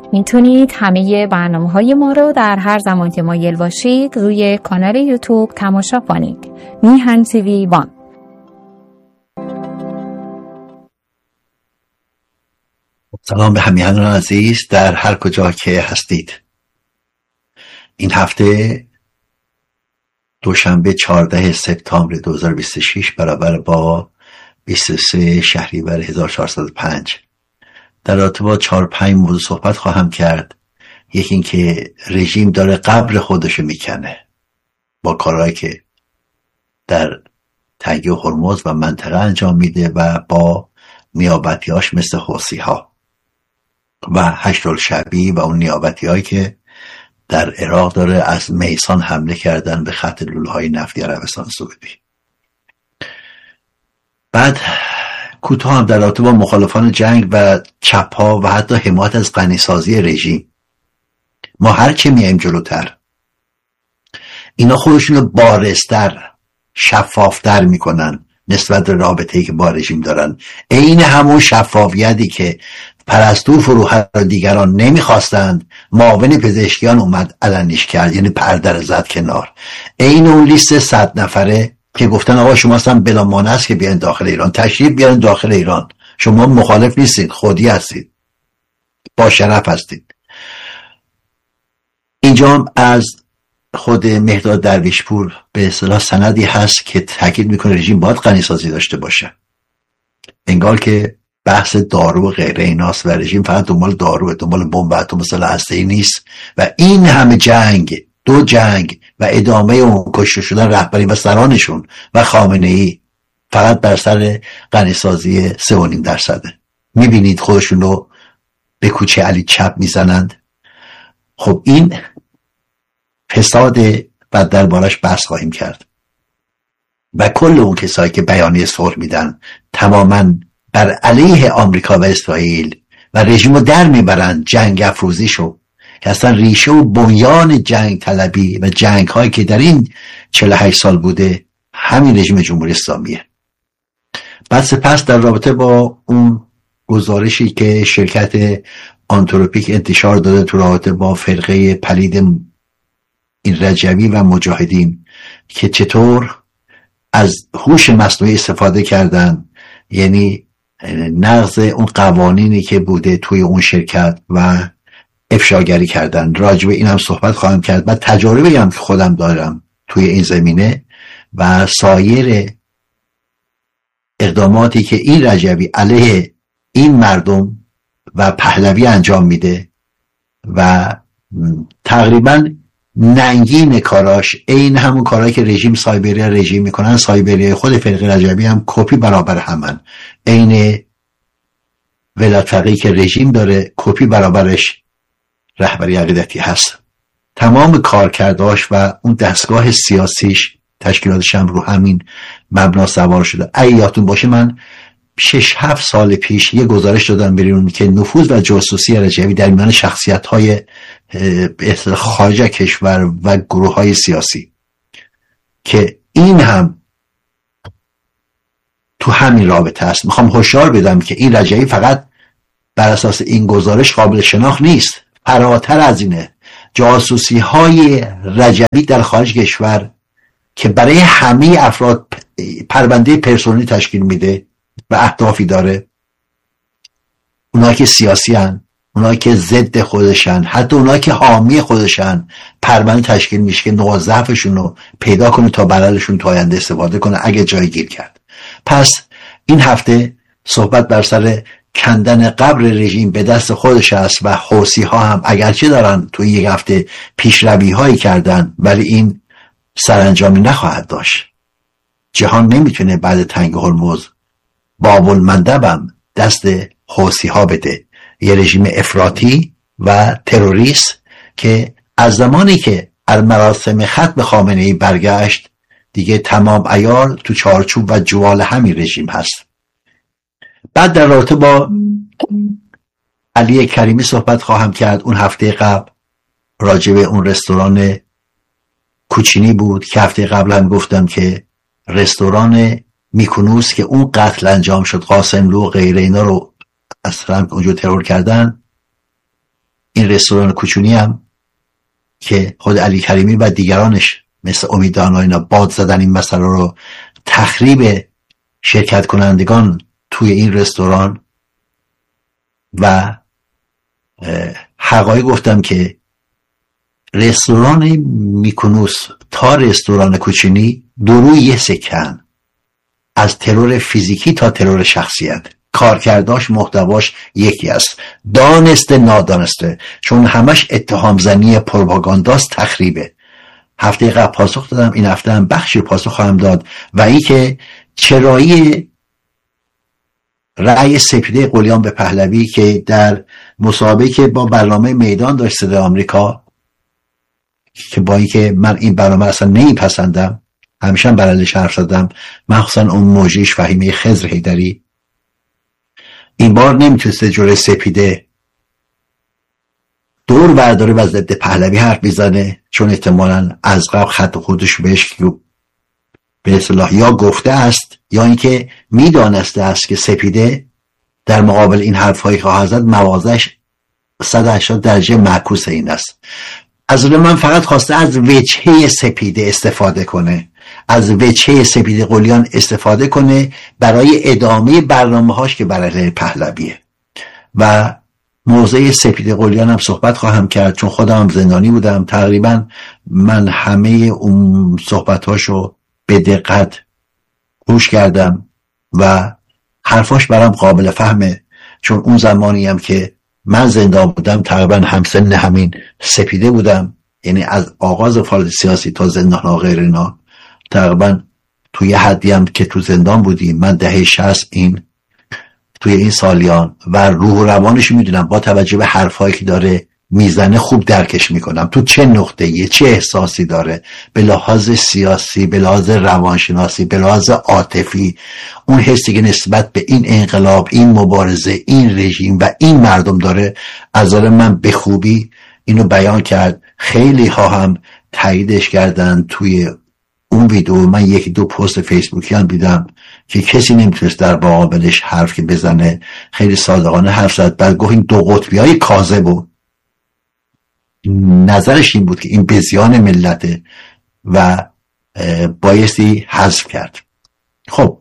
میتونید همه برنامه‌های ما رو در هر زمان که مایل باشید روی کانال یوتیوب تماشا کنید. میهن تیوی 1. سلام به همیهنان عزیز در هر کجا که هستید. این هفته دوشنبه 14 سپتامبر 2026 برابر با 23 شهریور 1405 در رابطه با 4-5 موضوع صحبت خواهم کرد. یکی این که رژیم داره قبر خودشو میکنه با کارهایی که در تنگه هرمز و منطقه انجام میده و با نیابتیاش مثل حوثی ها و هشت‌الشعبی و اون نیابتی هایی که در عراق داره از میسان حمله کردن به خط لوله های نفتی عربستان سعودی. بعد کوتاه هم در رابطه با مخالفان جنگ و چپ ها و حتی حمایت از غنیسازی رژیم. ما هر چه میایم جلوتر اینا خودشونو بارزتر شفافتر میکنن نسبت به رابطه‌ای که با رژیم دارن. عین همون شفافیتی که پرستو فروهر و دیگران نمیخواستند، معاون پزشکیان اومد علنیش کرد، یعنی پرده رو زد کنار. عین اون لیست 100 نفره که گفتن آقا شما اصلا بلا مانع است که بیاین داخل ایران، تشریف بیارین داخل ایران، شما مخالف نیستید، خودی هستید، با شرف هستید. اینجا هم از خود مهداد درویشپور به اصطلاح سندی هست که تاکید میکنه رژیم باید غنیسازی داشته باشه، انگار که بحث دارو و غیره ایناست و رژیم فقط دنبال دارو، دنبال بمب اتم سلاح هسته‌ای نیست. و این همه جنگ، 2 جنگ و ادامه اون کشته شدن رهبری و سرانشون و خامنه‌ای فقط بر سر غنیسازی 3.5%. میبینید خودشون رو به کوچه علی چپ میزنند. خب این فساد و دربارش بحث خواهیم کرد. و کل اون کسایی که بیانیه صلح میدن تماماً بر علیه آمریکا و اسرائیل و رژیم رو در میبرن، جنگ افروزیشو که اصلا ریشه و بنیان جنگ طلبی و جنگ هایی که در این 48 سال بوده همین رژیم جمهوری اسلامیه. بعد سپس در رابطه با اون گزارشی که شرکت آنتروپیک انتشار داده تو رابطه با فرقه پلید این رجوی و مجاهدین که چطور از هوش مصنوعی استفاده کردن، یعنی نقض اون قوانینی که بوده توی اون شرکت و افشاگری کردن. راجع به این هم صحبت خواهم کرد و تجربه‌ای هم که خودم دارم توی این زمینه و سایر اقداماتی که این رجوی علیه این مردم و پهلوی انجام میده و تقریباً ننگین کاراش این همون کارهایی که رژیم سایبری رژیم میکنن، سایبری خود فرقه رجوی هم کپی برابر همن. این ولایت فقیهی که رژیم داره کپی برابرش رهبری عقیدتی هست. تمام کارکرداش و اون دستگاه سیاسیش، تشکیلاتش هم رو همین مبنا سوار شده. اگه یادتون باشه من 6-7 سال پیش یه گزارش دادم بیرون که نفوذ و جاسوسی رجوی در میان شخصیت‌های خارج کشور و گروه‌های سیاسی که این هم تو همین رابطه است. میخوام هشدار بدم که این رجوی فقط بر اساس این گزارش قابل شناخت نیست، فراتر از اینه. جاسوسی‌های رجوی در خارج کشور که برای همه افراد پرونده پرسونلی تشکیل میده و اهدافی داره، اونایی که سیاسی هن، اونایی که ضد خودشن، حتی اونایی که حامی خودشن، پرونده تشکیل میشه که نقاط ضعفشون رو پیدا کنه تا برایشون تا آینده استفاده کنه اگه جای گیر کرد. پس این هفته صحبت بر سر کندن قبر رژیم به دست خودش است و حوثی ها هم اگرچه دارن توی یک هفته پیشروی هایی کردن ولی این سرانجامی نخواهد داشت. جهان نمیتونه بعد تنگ هرمز باب المندبم دست حوثی ها بده، یه رژیم افراطی و تروریست که از زمانی که از مراسم ختم خامنه‌ای برگشت دیگه تمام عیار تو چارچوب و جوال همین رژیم هست. بعد در رابطه با علی کریمی صحبت خواهم کرد. اون هفته قبل راجع به اون رستوران کوچینی بود که هفته قبل هم گفتم که رستوران میکونوس که اون قتل انجام شد، قاسملو و غیره اینا رو اصلا اونجا ترور کردن، این رستوران کوچونی هم که خود علی کریمی و دیگرانش مثل امید آنا اینا باد زدن این مسئله رو، تخریب شرکت کنندگان توی این رستوران و حقایق گفتم که رستوران میکونوس تا رستوران کوچینی دروی یه سکن، از ترور فیزیکی تا ترور شخصیت، کارکرداش محتواش یکی است، دانسته نادانسته، چون همش اتهام زنی پروپاگانداست، تخریبه. هفته قبل پاسخ دادم، این هفته هم بخشی پاسخ خواهم داد و این که چرایی رأی سپیده قلیان به پهلوی که در مسابقه که با برنامه میدان داشت صدای آمریکا، که با اینکه من این برنامه اصلا نمیپسندم، همیشه برندش حرف زدم، مخصوصا اون موجیش فهیمه خضر حیدری، این بار نمیتونسته جلوی سپیده دور برداره و ضد پهلوی حرف بزنه، چون احتمالاً از قبل خط خودش بهش به اصطلاح یا گفته است یا اینکه میدانسته است که سپیده در مقابل این حرف‌هایی خواهد زد، موازش 180 درجه معکوس این است. از من فقط خواسته از وجهه سپیده استفاده کنه، از وجهه سپیده قلیان استفاده کنه برای ادامه برنامه‌هاش که برای پهلویه. و موضوع سپیده قلیان هم صحبت خواهم کرد، چون خودم هم زندانی بودم. تقریبا من همه اون صحبت‌هاشو به دقت گوش کردم و حرفاش برام قابل فهمه، چون اون زمانی هم که من زندان بودم تقریبا همسن همین سپیده بودم، یعنی از آغاز فعالیت سیاسی تا زندان ها غیر اینا تقریبا توی حدی هم که تو زندان بودیم. من دهه 60 این توی این سالیان و روح و روانش میدونم، با توجه به حرفایی که داره میزنه خوب درکش میکنم تو چه نقطه‌ایه، چه احساسی داره، به لحاظ سیاسی، به لحاظ روانشناسی، به لحاظ عاطفی. اون حسی که نسبت به این انقلاب، این مبارزه، این رژیم و این مردم داره، از نظر من به خوبی اینو بیان کرد. خیلی ها هم تاییدش کردن. توی اون ویدیو من یکی دو پست فیسبوکی هم دیدم که کسی نمیتونست در مقابلش حرف که بزنه، خیلی صادقانه حرف زد. بعد گفت این دو قطبی های کاذب بود، نظرش این بود که این به زیان ملته و بایستی حذف کرد. خب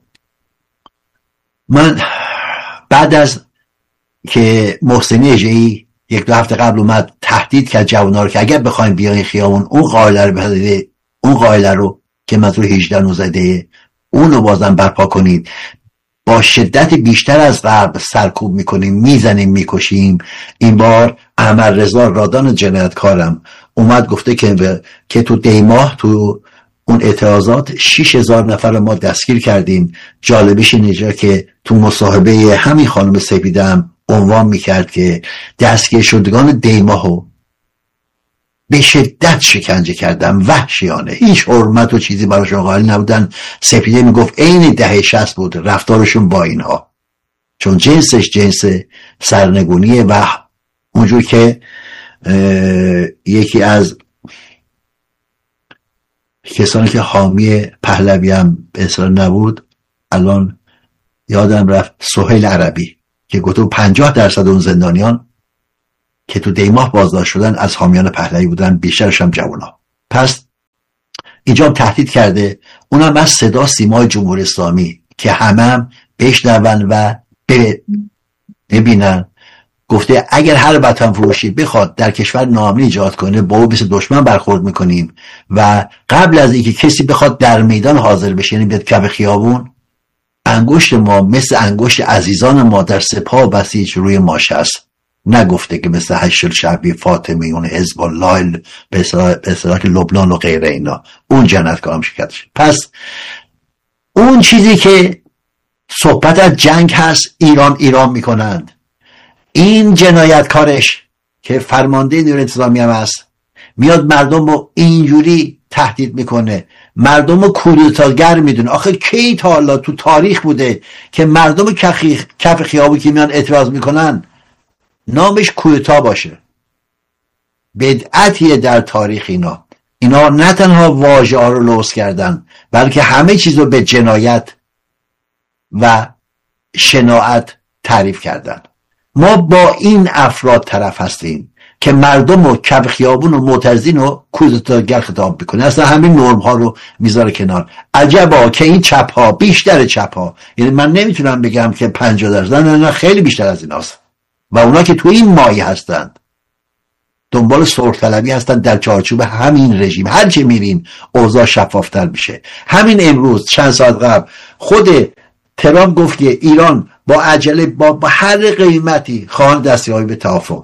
من بعد از که محسنی اژه‌ای یک دو هفته قبل اومد تهدید کرد جوان‌ها رو که اگر بخواید بیاین خیابون اون قائله رو بزنید، اون قائله رو که منظور 18 19 اون رو بازم برپا کنید، با شدت بیشتر از قبل سرکوب میکنیم، میزنیم، میکشیم. این بار احمد رضا رادان جنایتکارم اومد گفته که تو دیماه تو اون اعتراضات 6000 نفر ما دستگیر کردیم. جالبیش اینجا که تو مصاحبه همین خانم سپیدم عنوان میکرد که دستگیر شدگان دیماهو به شدت شکنجه کردن، وحشیانه، هیچ حرمت و چیزی براشون قائل نبودن. سپیده میگفت عین دهه 60 بود رفتارشون با اینها، چون جنسش جنس سرنگونیه. و اونجور که یکی از کسانی که حامی پهلوی هم به اصطلاح نبود، الان یادم رفت، سهیل عربی، که گفت 50% اون زندانیان که تو دیماه بازداشت شدن از حامیان پهلوی بودن، بیشترش هم جوان‌ها. پس اینجا هم تهدید کرده، اونم از صدا سیمای جمهوری اسلامی که همه بشنون و ببینن. گفته اگر هر وطن فروشی بخواد در کشور ناامنی ایجاد کنه، با او مثل دشمن برخورد میکنیم و قبل از اینکه کسی بخواد در میدان حاضر بشه، یعنی بیاد کف خیابون، انگشت ما مثل انگشت عزیزان ما در سپاه بسیج روی ماشه است. نگفته که مثل هشت شعبی فاطمیون حزب الله به اصطلاح لبنان و غیره اینا، اون جنایتکاران شرکت شد. پس اون چیزی که صحبت از جنگ هست، ایران میکنند. این جنایتکارش که فرمانده نیروی انتظامی هم هست، میاد مردم رو اینجوری تهدید میکنه، مردم رو کودتاگر میدونه. آخه کی تا حالا تو تاریخ بوده که مردم کف خیابون که میان اعتراض میکنن نامش کودتا باشه؟ بدعتیه در تاریخ. اینا نه تنها واژه ها رو لوث کردن، بلکه همه چیز رو به جنایت و شناعت تعریف کردن. ما با این افراد طرف هستیم که مردم و کف خیابون و معترضین و کودتاگر خطاب بکنه، اصلا همین نرم ها رو میذاره کنار. عجبا که این چپ ها، بیشتر چپ ها، یعنی من نمیتونم بگم که 50%، نه خیلی بیشتر از ایناست، و اونا که تو این مایه هستند، دنبال سلطه طلبی هستن در چارچوب همین رژیم. هر چه میریم اوضاع شفافتر میشه. همین امروز چند ساعت قبل خود ترامپ گفت که ایران با عجله با هر قیمتی خواهان دستیابی به توافق.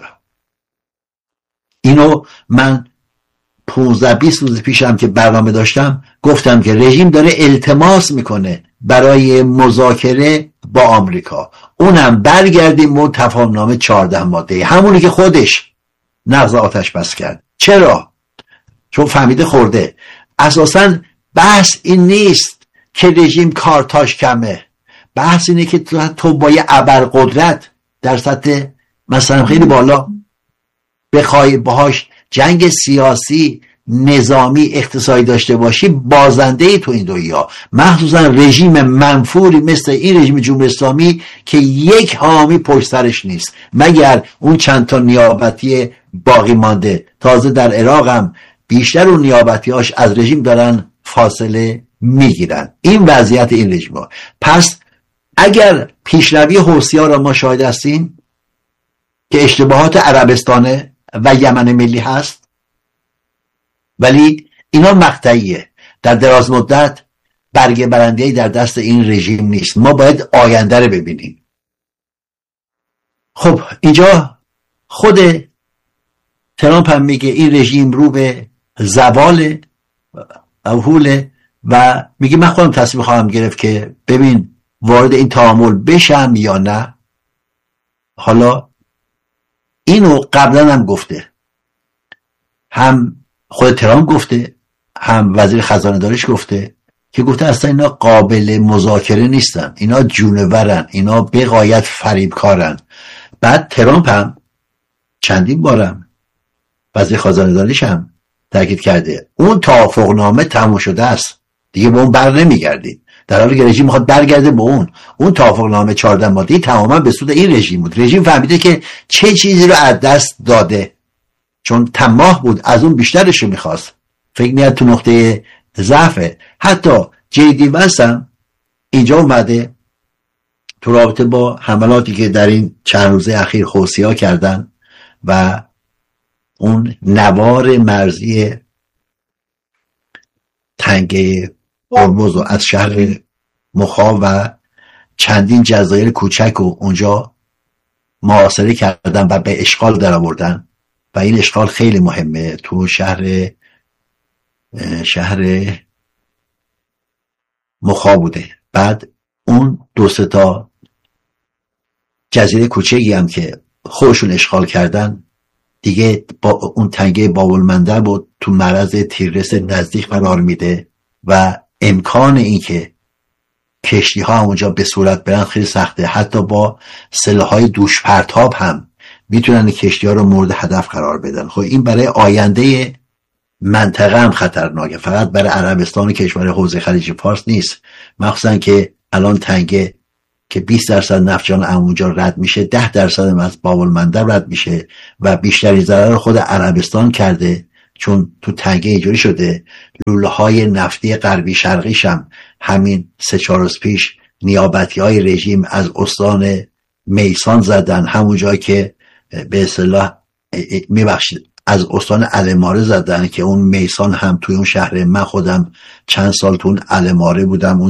اینو من 15-20 روز پیشم که برنامه داشتم گفتم که رژیم داره التماس میکنه برای مذاکره با آمریکا، اونم برگردیم به تفاهمنامه 14 ماده، همونی که خودش نقض آتش بس کرد. چرا؟ چون فهمیده خورده. اساساً بحث این نیست که رژیم کارتاش کمه، بحث اینه که تو با یه ابرقدرت در سطح مثلا خیلی بالا بخوای باهاش جنگ سیاسی، نظامی، اقتصادی داشته باشی، بازنده ای تو این دنیا. مخصوصا رژیم منفوری مثل این رژیم جمهوری اسلامی که یک حامی پشت سرش نیست مگر اون چند تا نیابتی باقی مانده. تازه در عراق هم بیشتر اون نیابتیاش از رژیم دارن فاصله میگیرن. این وضعیت این رژیم ها. پس اگر پیشروی حوثی‌ها را ما شاهد هستیم که اشتباهات عربستان و یمن ملی هست، ولی اینا مقطعیه، در دراز مدت برگ برنده‌ای در دست این رژیم نیست. ما باید آینده رو ببینیم. خب اینجا خود ترامپ هم میگه این رژیم رو به زوال اوهوله و میگه من خودم تصمیم خواهم گرفت که ببین وارد این تعامل بشم یا نه. حالا اینو قبلا هم گفته، هم خود ترامپ گفته، هم وزیر خزانه داریش گفته که گفته اصلا اینا قابل مذاکره نیستن، اینا جونورن، اینا به غایت فریبکارن. بعد ترامپ هم چندین بارم وزیر خزانه داریش هم تاکید کرده اون توافقنامه تموم شده است، دیگه به اون بر نمیگردید، در حالی که رژیم میخواد برگرده به اون توافقنامه 14 ماده‌ای تماما به سود این رژیم بود. رژیم فهمیده که چه چیزی رو از دست داده، چون طماع بود، از اون بیشترش رو میخواست، فکر میاد تو نقطه ضعفه. حتی جی وانس هم اینجا اومده تو رابطه با حملاتی که در این چند روزه اخیر حوثی‌ها کردن و اون نوار مرزی تنگه هرمز و از شهر مخا و چندین جزایر کوچک و اونجا محاصره کردن و به اشغال در آوردن و این اشغال خیلی مهمه تو شهر مخا بوده. بعد اون 2-3 تا جزیره کوچکی هم که خودشون اشغال کردن دیگه با اون تنگه بابالمندر بود تو معرض تیررس نزدیک قرار میده و امکان این که کشتی ها اونجا به صورت برن خیلی سخته. حتی با سلاح‌های دوش پرتاب هم میتونن کشتی ها رو مورد هدف قرار بدن. خب این برای آینده منطقه هم خطرناکه، فقط برای عربستان و کشور حوزه خلیج فارس نیست. مخصوصا که الان تنگه که 20% نفت اونجا رد میشه، 10% از بابالمندر رد میشه و بیشترین ضرر رو خود عربستان کرده، چون تو تنگه اینجوری شده لوله های نفتی غربی شرقیش هم همین 3-4 روز پیش نیابتی های رژیم از استان میسان زدن، همون جایی که به اصطلاح از استان علماره زدن که اون میسان هم توی اون شهر، من خودم چند سال تو اون علماره بودم، اون